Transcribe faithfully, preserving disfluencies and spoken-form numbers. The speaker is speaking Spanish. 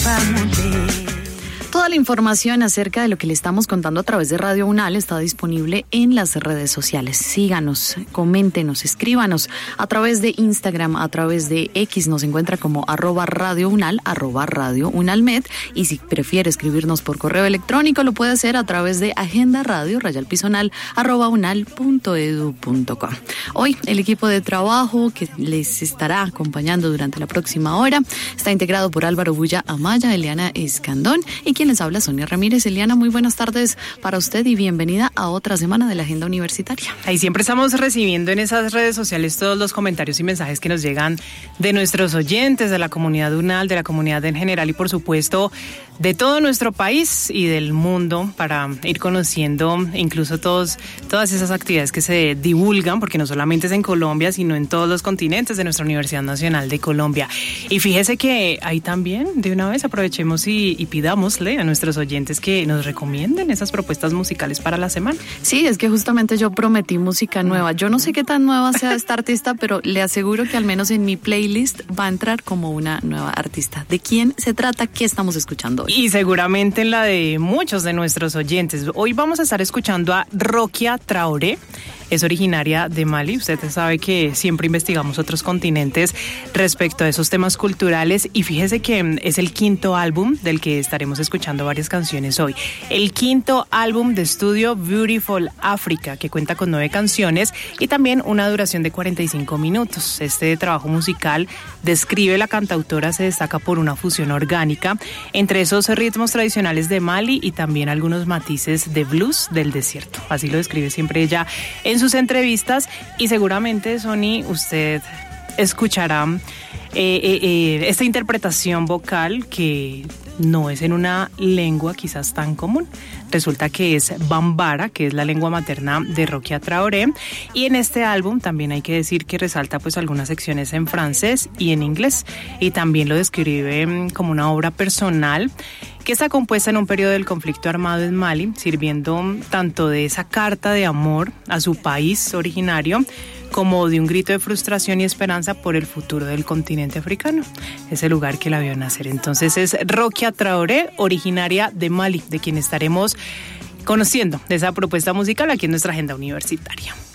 Toda la información acerca de lo que le estamos contando a través de Radio UNAL está disponible en las redes sociales. Síganos, coméntenos, escríbanos a través de Instagram, a través de X, nos encuentra como arroba Radio UNAL, arroba Radio UNALMed, y si prefiere escribirnos por correo electrónico lo puede hacer a través de agenda radio, rayal pisonal, arroba unal punto edu punto co. Hoy el equipo de trabajo que les estará acompañando durante la próxima hora está integrado por Álvaro Bulla Amaya, Eliana Escandón y quien les habla, Sonia Ramírez. Eliana, muy buenas tardes para usted y bienvenida a otra semana de la Agenda Universitaria. Ahí siempre estamos recibiendo en esas redes sociales todos los comentarios y mensajes que nos llegan de nuestros oyentes, de la comunidad UNAL, de la comunidad en general y por supuesto de todo nuestro país y del mundo para ir conociendo incluso todos, todas esas actividades que se divulgan, porque no solamente es en Colombia, sino en todos los continentes de nuestra Universidad Nacional de Colombia. Y fíjese que ahí también, de una vez, aprovechemos y, y pidámosle a nuestros oyentes que nos recomienden esas propuestas musicales para la semana. Sí, es que justamente yo prometí música nueva. Yo no sé qué tan nueva sea esta artista, pero le aseguro que al menos en mi playlist va a entrar como una nueva artista. ¿De quién se trata? ¿Qué estamos escuchando hoy? Y seguramente en la de muchos de nuestros oyentes. Hoy vamos a estar escuchando a Rokia Traoré. Es originaria de Mali. Usted sabe que siempre investigamos otros continentes respecto a esos temas culturales y fíjese que es el quinto álbum del que estaremos escuchando varias canciones hoy. El quinto álbum de estudio Beautiful Africa, que cuenta con nueve canciones y también una duración de cuarenta y cinco minutos. Este trabajo musical, describe la cantautora, se destaca por una fusión orgánica entre esos ritmos tradicionales de Mali y también algunos matices de blues del desierto. Así lo describe siempre ella en sus entrevistas y seguramente, Sony, usted escuchará eh, eh, eh, esta interpretación vocal que no es en una lengua quizás tan común. Resulta que es Bambara, que es la lengua materna de Rokia Traoré, y en este álbum también hay que decir que resalta pues algunas secciones en francés y en inglés, y también lo describe como una obra personal que está compuesta en un periodo del conflicto armado en Mali, sirviendo tanto de esa carta de amor a su país originario como de un grito de frustración y esperanza por el futuro del continente africano, ese lugar que la vio nacer. Entonces es Rokia Traoré, originaria de Mali, de quien estaremos conociendo de esa propuesta musical aquí en nuestra agenda universitaria.